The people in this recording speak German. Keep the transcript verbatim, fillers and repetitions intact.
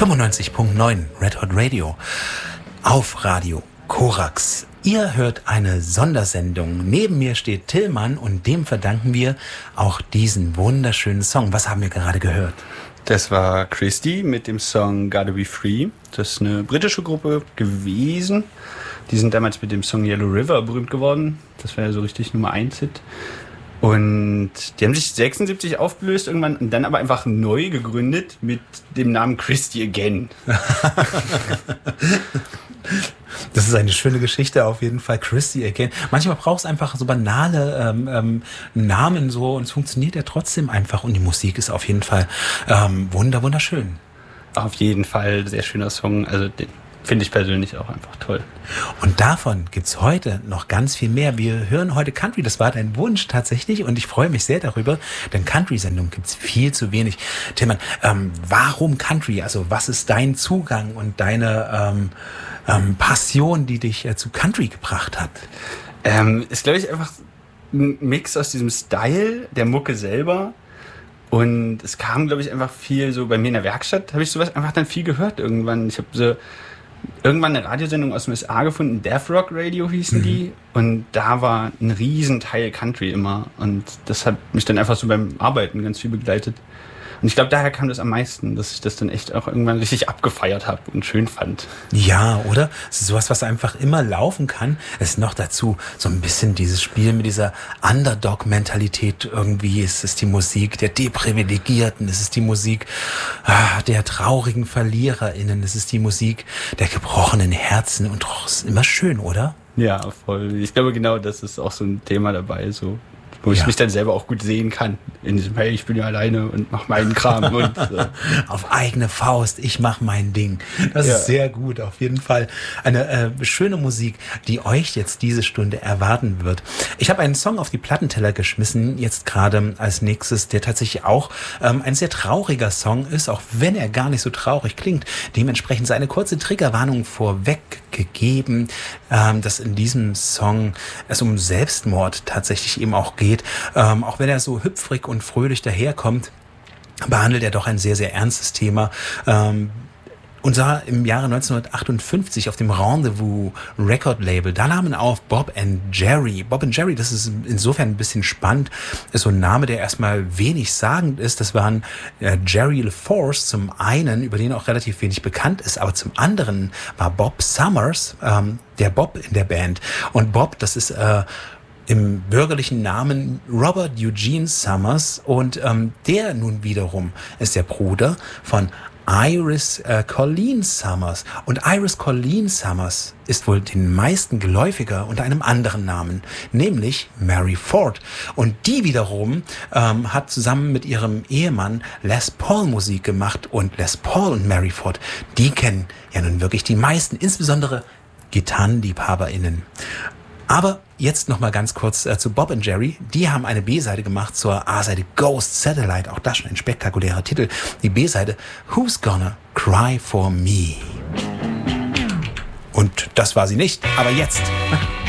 fünfundneunzig Komma neun Red Hot Radio auf Radio Korax. Ihr hört eine Sondersendung. Neben mir steht Tillmann und dem verdanken wir auch diesen wunderschönen Song. Was haben wir gerade gehört? Das war Christy mit dem Song Gotta Be Free. Das ist eine britische Gruppe gewesen. Die sind damals mit dem Song Yellow River berühmt geworden. Das war ja so richtig Nummer eins Hit. Und die haben sich sechsundsiebzig aufgelöst irgendwann und dann aber einfach neu gegründet mit dem Namen Christy Again. Das ist eine schöne Geschichte auf jeden Fall, Christy Again. Manchmal braucht es einfach so banale ähm, ähm, Namen so und es funktioniert ja trotzdem einfach und die Musik ist auf jeden Fall ähm, wunder wunderschön. Auf jeden Fall, sehr schöner Song, also den finde ich persönlich auch einfach toll. Und davon gibt's heute noch ganz viel mehr. Wir hören heute Country, das war dein Wunsch tatsächlich und ich freue mich sehr darüber, denn Country-Sendungen gibt's viel zu wenig. Tillmann, ähm, warum Country? Also was ist dein Zugang und deine ähm, ähm, Passion, die dich äh, zu Country gebracht hat? Ähm, ist, glaube ich, einfach ein Mix aus diesem Style, der Mucke selber. Und es kam, glaube ich, einfach viel so bei mir in der Werkstatt, habe ich sowas einfach dann viel gehört irgendwann. Ich habe so irgendwann eine Radiosendung aus den U S A gefunden, Death Rock Radio hießen mhm. die. Und da war ein Riesenteil Country immer. Und das hat mich dann einfach so beim Arbeiten ganz viel begleitet. Und ich glaube, daher kam das am meisten, dass ich das dann echt auch irgendwann richtig abgefeiert habe und schön fand. Ja, oder? Es ist sowas, was einfach immer laufen kann. Es ist noch dazu so ein bisschen dieses Spiel mit dieser Underdog-Mentalität irgendwie. Es ist die Musik der Deprivilegierten. Es ist die Musik ah, der traurigen VerliererInnen. Es ist die Musik der gebrochenen Herzen. Und doch, es ist immer schön, oder? Ja, voll. Ich glaube, genau das ist auch so ein Thema dabei, so. Wo ich ja. mich dann selber auch gut sehen kann. In diesem, hey, ich bin ja alleine und mach meinen Kram. und so. Auf eigene Faust, ich mach mein Ding. Das ja. ist sehr gut, auf jeden Fall. Eine äh, schöne Musik, die euch jetzt diese Stunde erwarten wird. Ich habe einen Song auf die Plattenteller geschmissen, jetzt gerade als nächstes, der tatsächlich auch ähm, ein sehr trauriger Song ist, auch wenn er gar nicht so traurig klingt. Dementsprechend so eine kurze Triggerwarnung vorweg gegeben, ähm, dass in diesem Song es um Selbstmord tatsächlich eben auch geht. Ähm, auch wenn er so hüpfrig und fröhlich daherkommt, behandelt er doch ein sehr, sehr ernstes Thema. Ähm, und zwar im Jahre neunzehnhundertachtundfünfzig auf dem Rendezvous Record Label. Da nahmen auf Bob and Jerry. Bob and Jerry, das ist insofern ein bisschen spannend, ist so ein Name, der erstmal wenig sagend ist. Das waren äh, Jerry LaForce zum einen, über den auch relativ wenig bekannt ist, aber zum anderen war Bob Summers, ähm, der Bob in der Band. Und Bob, das ist äh, im bürgerlichen Namen Robert Eugene Summers und ähm, der nun wiederum ist der Bruder von Iris äh, Colleen Summers. Und Iris Colleen Summers ist wohl den meisten geläufiger unter einem anderen Namen, nämlich Mary Ford. Und die wiederum ähm, hat zusammen mit ihrem Ehemann Les Paul Musik gemacht. Und Les Paul und Mary Ford, die kennen ja nun wirklich die meisten, insbesondere GitarrenliebhaberInnen. Aber jetzt noch mal ganz kurz äh, zu Bob and Jerry. Die haben eine B-Seite gemacht zur A-Seite Ghost Satellite. Auch das schon ein spektakulärer Titel. Die B-Seite Who's Gonna Cry For Me? Und das war sie nicht. Aber jetzt